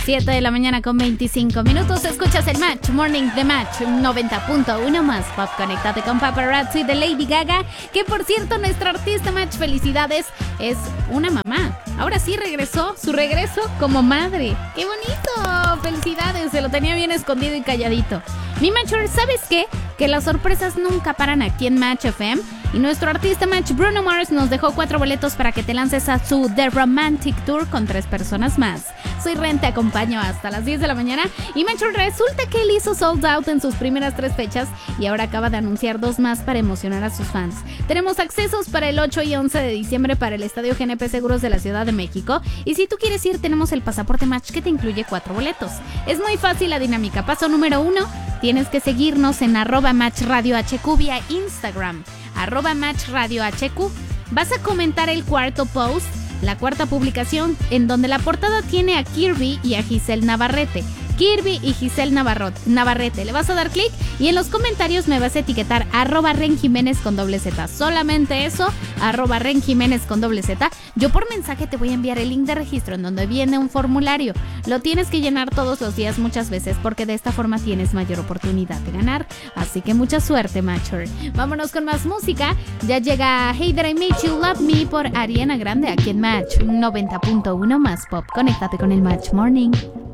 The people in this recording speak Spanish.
7 de la mañana con 25 minutos. Escuchas el Match Morning de Match 90.1 más pop. Conéctate con Paparazzi de Lady Gaga, que por cierto, nuestra artista Match, felicidades, es una mamá. Ahora sí regresó, su regreso como madre. ¡Qué bonito! Felicidades, se lo tenía bien escondido y calladito. Mi Matcher, ¿sabes qué? Que las sorpresas nunca paran aquí en Match FM. Y nuestro artista Match, Bruno Mars, nos dejó 4 boletos para que te lances a su The Romantic Tour con 3 personas más. Soy Ren, te acompaño hasta las 10 de la mañana. Y Matcher, resulta que él hizo sold out en sus primeras 3 fechas y ahora acaba de anunciar 2 más para emocionar a sus fans. Tenemos accesos para el 8 y 11 de diciembre para el Estadio GNP Seguros de la Ciudad de México. Y si tú quieres ir, tenemos el pasaporte Match que te incluye 4 boletos. Es muy fácil la dinámica. Paso número 1, tienes que seguirnos en @MatchRadioHQ vía Instagram. @MatchRadioHQ. Vas a comentar el cuarto post, la cuarta publicación, en donde la portada tiene a Kirby y a Giselle Navarrete. Kirby y Giselle Navarrete. Le vas a dar clic y en los comentarios me vas a etiquetar @RenJiménez con Z. Solamente eso, @RenJiménez con Z. Yo por mensaje te voy a enviar el link de registro en donde viene un formulario. Lo tienes que llenar todos los días, muchas veces, porque de esta forma tienes mayor oportunidad de ganar. Así que mucha suerte, Matcher. Vámonos con más música. Ya llega Hey That I Made You Love Me por Ariana Grande aquí en Match 90.1 más pop. Conéctate con el Match Morning.